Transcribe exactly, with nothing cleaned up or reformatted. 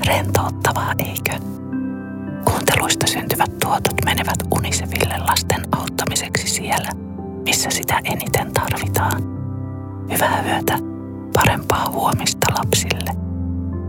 Rentouttavaa, eikö? Kuunteluista syntyvät tuotot menevät Unicefille lasten auttamiseksi siellä, missä sitä eniten tarvitaan. Hyvää yötä, parempaa huomista lapsille.